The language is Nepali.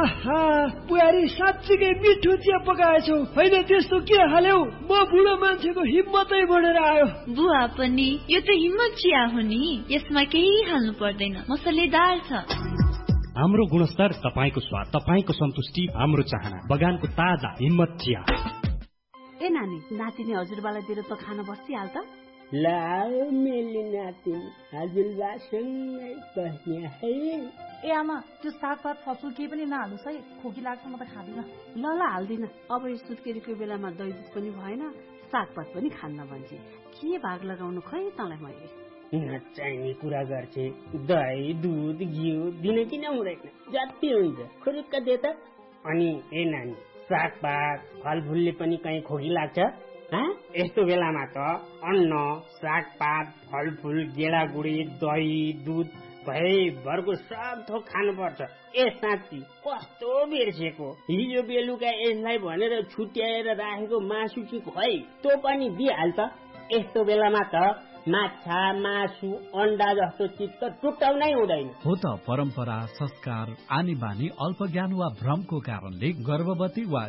आहा बुहारी साँच्चीकै मिठो चिया पकाएछौ। होइन त्यस्तो के हाल्यौ? म बुढो मान्छेको हिम्मतै बढेर आयो। बुवा पनि यो त हिम्मत चिया हो नि, यसमा केही हाल्नु पर्दैन, मसलेदार छ। हाम्रो गुणस्तर, तपाईको स्वाद, तपाईको सन्तुष्टि हाम्रो चाहना। बगानको ताजा हिम्मत चिया। ए नानी, नातिनी हजुरबालाई दिएर त खान बसिहाल त। लाओ मेली नातिनी हजुरबासँगै बस्ने है। ए आमा, त्यो सागपात फलफुल केही पनि नहाल्नुहोस् है, खोकी लाग्छ, म त खाँदिनँ। ल हाल्दिन। अब यो सुत्केरीको बेलामा दही दुध पनि भएन, सागपात पनि खान्न भन्छ। के भाग लगाउनु खै तँलाई मैले? नचाहिने कुरा गर्छे। दही दुध घिउ दिन किन हुँदैन? जति हुन्छ खुरुक्क दे त। अनि ए नानी, सागपात फलफुलले पनि कहीँ खोकी लाग्छ? यस्तो बेलामा त अन्न, सागपात, फलफुल, गेडागुडी, दही दुध भरको सब थोक खानुपर्छ। ए साँच्ची कस्तो बिर्सेको। हिजो बेलुका यसलाई भनेर छुट्याएर राखेको मासु चाहिँ खै तँ पनि दिइहाल त। यस्तो बेलामा त माछा मासु अन्डा जस्तो चिज त टुटाउनै हुँदैन। हो त परम्परा संस्कार आनी बानी अल्प ज्ञान वा भ्रमको कारणले गर्भवती वा